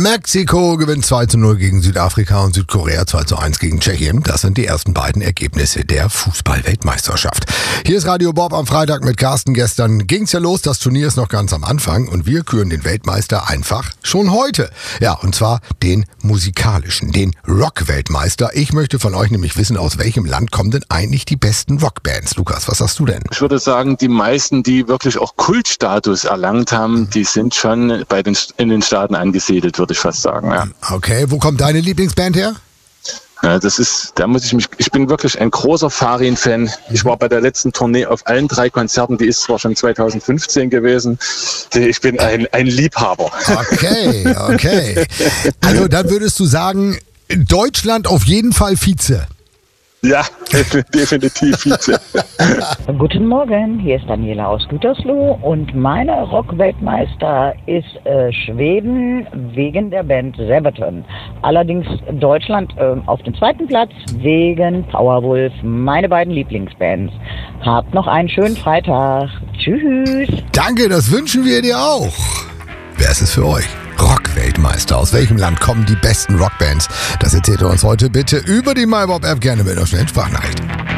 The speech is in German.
Mexiko gewinnt 2:0 gegen Südafrika und Südkorea 2:1 gegen Tschechien. Das sind die ersten beiden Ergebnisse der Fußball-Weltmeisterschaft. Hier ist Radio Bob am Freitag mit Carsten. Gestern ging's ja los, das Turnier ist noch ganz am Anfang und wir küren den Weltmeister einfach schon heute. Ja, und zwar den musikalischen, den Rock-Weltmeister. Ich möchte von euch nämlich wissen, aus welchem Land kommen denn eigentlich die besten Rockbands? Lukas, was sagst du denn? Ich würde sagen, die meisten, die wirklich auch Kultstatus erlangt haben, die sind schon in den Staaten angesiedelt, würde ich fast sagen. Ja. Okay, wo kommt deine Lieblingsband her? Ja, ich bin wirklich ein großer Farin-Fan. Ich war bei der letzten Tournee auf allen 3 Konzerten, die ist zwar schon 2015 gewesen. Ich bin ein Liebhaber. Okay. Also dann würdest du sagen, Deutschland auf jeden Fall Vize. Ja, definitiv Vize. Guten Morgen, hier ist Daniela aus Gütersloh und meine Rock-Weltmeister ist Schweden wegen der Band Sabaton. Allerdings Deutschland auf dem 2. Platz wegen Powerwolf, meine beiden Lieblingsbands. Habt noch einen schönen Freitag. Tschüss. Danke, das wünschen wir dir auch. Wer ist es für euch? Rock-Weltmeister. Aus welchem Land kommen die besten Rockbands? Das erzählt ihr uns heute bitte über die MyBob-App, gerne mit einer schnellen Sprachnachricht.